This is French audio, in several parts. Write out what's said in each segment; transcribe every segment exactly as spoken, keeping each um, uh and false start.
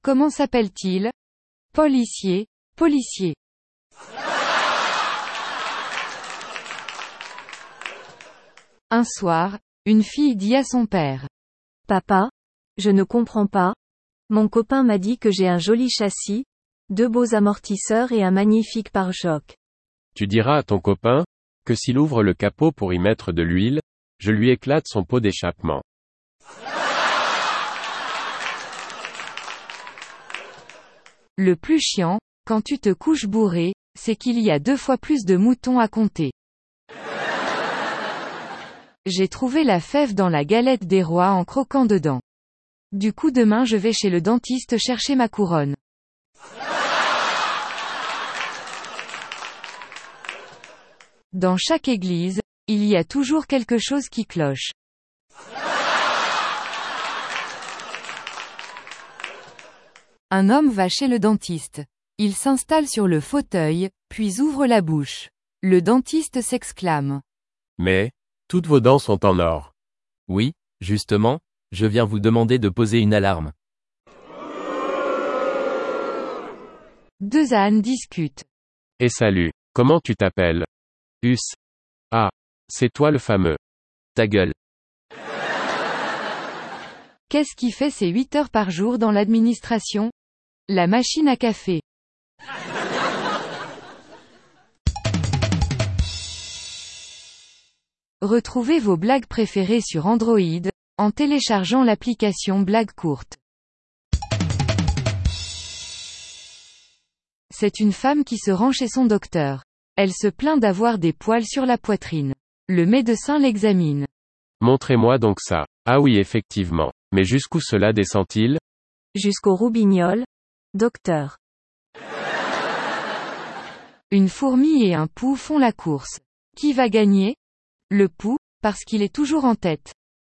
Comment s'appelle-t-il? Policier, policier. Un soir, une fille dit à son père. Papa, je ne comprends pas. Mon copain m'a dit que j'ai un joli châssis, deux beaux amortisseurs et un magnifique pare-choc. Tu diras à ton copain, que s'il ouvre le capot pour y mettre de l'huile, je lui éclate son pot d'échappement. Le plus chiant, quand tu te couches bourré, c'est qu'il y a deux fois plus de moutons à compter. J'ai trouvé la fève dans la galette des rois en croquant dedans. Du coup demain je vais chez le dentiste chercher ma couronne. Dans chaque église, il y a toujours quelque chose qui cloche. Un homme va chez le dentiste. Il s'installe sur le fauteuil, puis ouvre la bouche. Le dentiste s'exclame. Mais, toutes vos dents sont en or. Oui, justement, je viens vous demander de poser une alarme. Deux ânes discutent. Et salut, comment tu t'appelles? Us. Ah, c'est toi le fameux. Ta gueule. Qu'est-ce qui fait ses huit heures par jour dans l'administration? La machine à café. Retrouvez vos blagues préférées sur Android, en téléchargeant l'application Blagues courtes. C'est une femme qui se rend chez son docteur. Elle se plaint d'avoir des poils sur la poitrine. Le médecin l'examine. Montrez-moi donc ça. Ah oui effectivement. Mais jusqu'où cela descend-il? Jusqu'au roubignoles. Docteur. Une fourmi et un pou font la course. Qui va gagner? Le pou, parce qu'il est toujours en tête.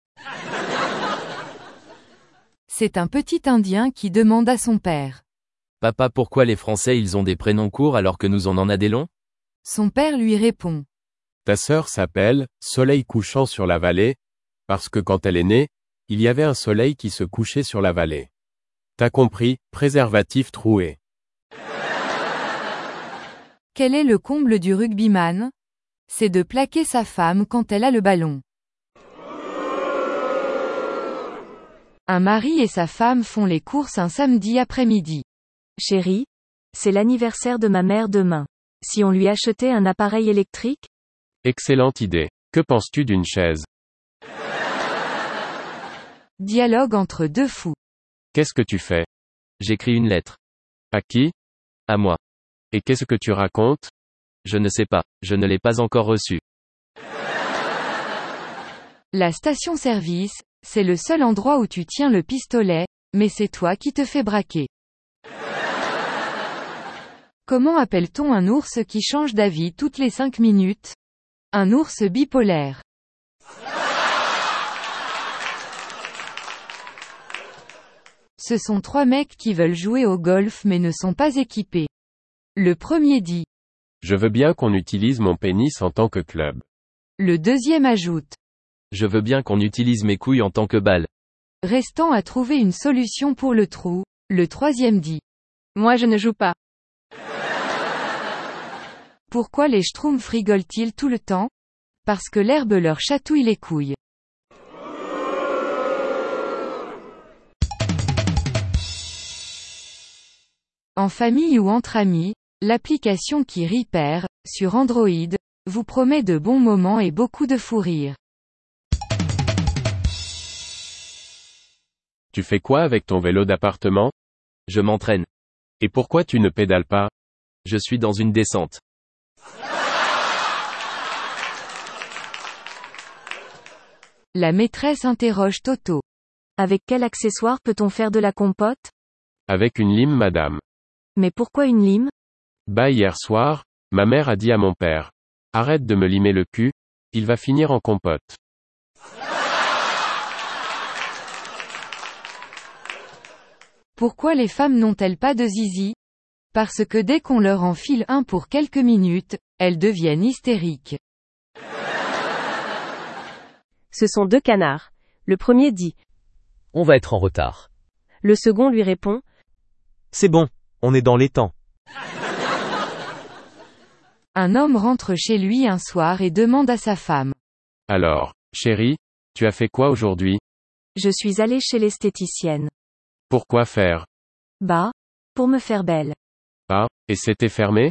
C'est un petit Indien qui demande à son père. Papa, pourquoi les Français ils ont des prénoms courts alors que nous on en a des longs? Son père lui répond. Ta sœur s'appelle Soleil couchant sur la vallée, parce que quand elle est née, il y avait un soleil qui se couchait sur la vallée. T'as compris, préservatif troué. Quel est le comble du rugbyman? C'est de plaquer sa femme quand elle a le ballon. Un mari et sa femme font les courses un samedi après-midi. Chérie, c'est l'anniversaire de ma mère demain. Si on lui achetait un appareil électrique? Excellente idée. Que penses-tu d'une chaise? Dialogue entre deux fous. Qu'est-ce que tu fais? J'écris une lettre. À qui? À moi. Et qu'est-ce que tu racontes? Je ne sais pas, je ne l'ai pas encore reçue. La station-service, c'est le seul endroit où tu tiens le pistolet, mais c'est toi qui te fais braquer. Comment appelle-t-on un ours qui change d'avis toutes les cinq minutes? Un ours bipolaire. Ce sont trois mecs qui veulent jouer au golf mais ne sont pas équipés. Le premier dit. Je veux bien qu'on utilise mon pénis en tant que club. Le deuxième ajoute. Je veux bien qu'on utilise mes couilles en tant que balle. Restant à trouver une solution pour le trou, le troisième dit. Moi je ne joue pas. Pourquoi les schtroumpfs rigolent-ils tout le temps? Parce que l'herbe leur chatouille les couilles. En famille ou entre amis, l'application qui rit perd, sur Android, vous promet de bons moments et beaucoup de fou rire. Tu fais quoi avec ton vélo d'appartement? Je m'entraîne. Et pourquoi tu ne pédales pas? Je suis dans une descente. La maîtresse interroge Toto. Avec quel accessoire peut-on faire de la compote? Avec une lime madame. Mais pourquoi une lime? Bah hier soir, ma mère a dit à mon père. Arrête de me limer le cul, il va finir en compote. Pourquoi les femmes n'ont-elles pas de zizi? Parce que dès qu'on leur enfile un pour quelques minutes, elles deviennent hystériques. Ce sont deux canards. Le premier dit. On va être en retard. Le second lui répond. C'est bon, on est dans les temps. Un homme rentre chez lui un soir et demande à sa femme. Alors, chérie, tu as fait quoi aujourd'hui? Je suis allé chez l'esthéticienne. Pourquoi faire? Bah, pour me faire belle. Ah, et c'était fermé?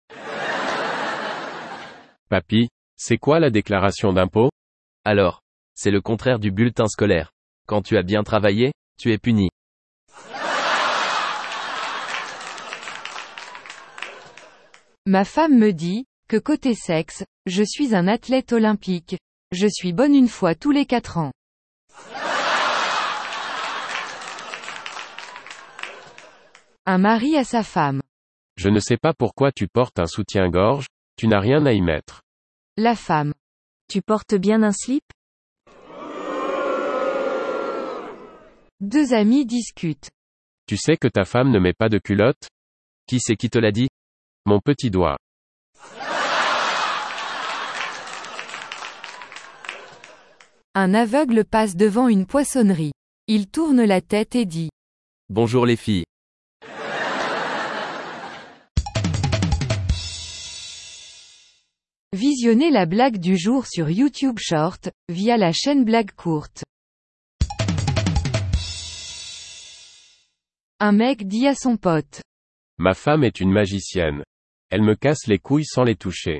Papy, c'est quoi la déclaration d'impôt? Alors, c'est le contraire du bulletin scolaire. Quand tu as bien travaillé, tu es puni. Ma femme me dit, que côté sexe, je suis un athlète olympique. Je suis bonne une fois tous les quatre ans. Un mari à sa femme. Je ne sais pas pourquoi tu portes un soutien-gorge, tu n'as rien à y mettre. La femme. Tu portes bien un slip? Deux amis discutent. Tu sais que ta femme ne met pas de culotte? Qui c'est qui te l'a dit? Mon petit doigt. Un aveugle passe devant une poissonnerie. Il tourne la tête et dit. Bonjour les filles. Visionnez la blague du jour sur YouTube Short, via la chaîne Blague Courte. Un mec dit à son pote. Ma femme est une magicienne. Elle me casse les couilles sans les toucher.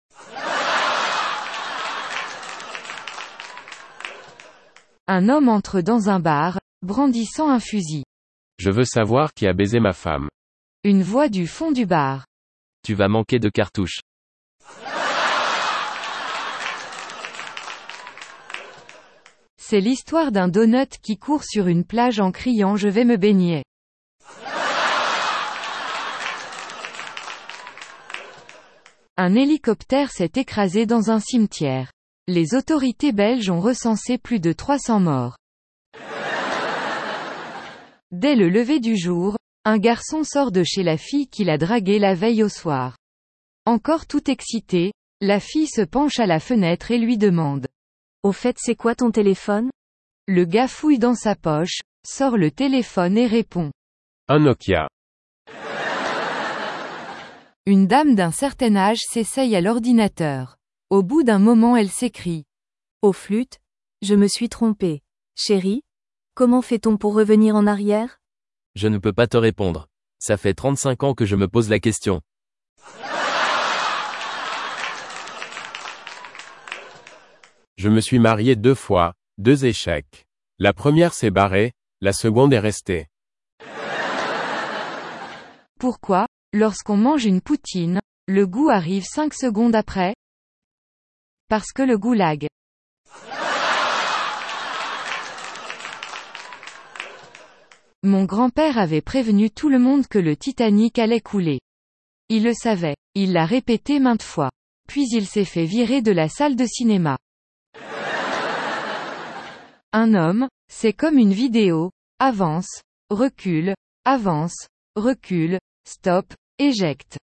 Un homme entre dans un bar, brandissant un fusil. Je veux savoir qui a baisé ma femme. Une voix du fond du bar. Tu vas manquer de cartouches. C'est l'histoire d'un donut qui court sur une plage en criant je vais me baigner. Un hélicoptère s'est écrasé dans un cimetière. Les autorités belges ont recensé plus de trois cents morts. Dès le lever du jour, un garçon sort de chez la fille qu'il a draguée la veille au soir. Encore tout excitée, la fille se penche à la fenêtre et lui demande. Au fait, c'est quoi ton téléphone? Le gars fouille dans sa poche, sort le téléphone et répond. Un Nokia. Une dame d'un certain âge s'essaye à l'ordinateur. Au bout d'un moment elle s'écrie. Au flûte, je me suis trompée. Chérie, comment fait-on pour revenir en arrière? Je ne peux pas te répondre. Ça fait trente-cinq ans que je me pose la question. Je me suis marié deux fois, deux échecs. La première s'est barrée, la seconde est restée. Pourquoi, lorsqu'on mange une poutine, le goût arrive cinq secondes après? Parce que le goulag. Mon grand-père avait prévenu tout le monde que le Titanic allait couler. Il le savait, il l'a répété maintes fois. Puis il s'est fait virer de la salle de cinéma. Un homme, c'est comme une vidéo, avance, recule, avance, recule, stop, éjecte.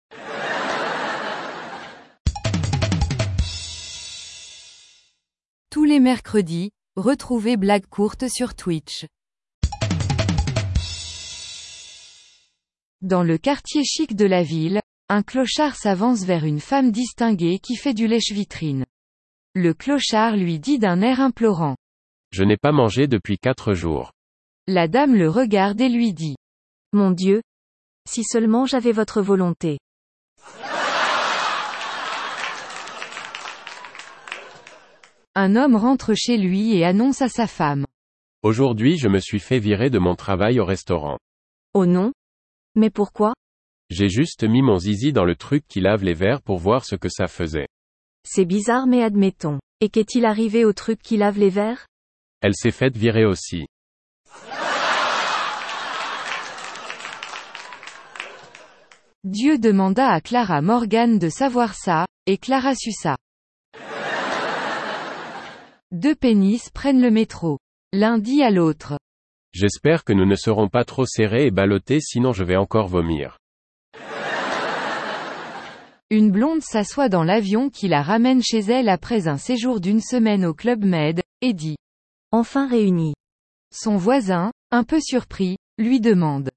Tous les mercredis, retrouvez Blague Courte sur Twitch. Dans le quartier chic de la ville, un clochard s'avance vers une femme distinguée qui fait du lèche-vitrine. Le clochard lui dit d'un air implorant. Je n'ai pas mangé depuis quatre jours. La dame le regarde et lui dit. Mon Dieu! Si seulement j'avais votre volonté. Un homme rentre chez lui et annonce à sa femme. Aujourd'hui je me suis fait virer de mon travail au restaurant. Oh non? Mais pourquoi? J'ai juste mis mon zizi dans le truc qui lave les verres pour voir ce que ça faisait. C'est bizarre mais admettons. Et qu'est-il arrivé au truc qui lave les verres? Elle s'est faite virer aussi. Dieu demanda à Clara Morgan de savoir ça, et Clara sut ça. Deux pénis prennent le métro. L'un dit à l'autre. J'espère que nous ne serons pas trop serrés et ballottés sinon je vais encore vomir. Une blonde s'assoit dans l'avion qui la ramène chez elle après un séjour d'une semaine au Club Med, et dit. Enfin réunis. Son voisin, un peu surpris, lui demande.